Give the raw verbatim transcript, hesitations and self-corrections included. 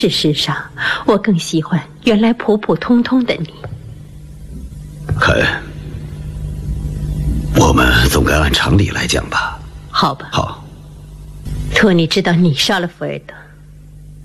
事实上，我更喜欢原来普普通通的你。 肯，我们总该按常理来讲吧。 好吧。 好。 托尼知道你杀了福尔德。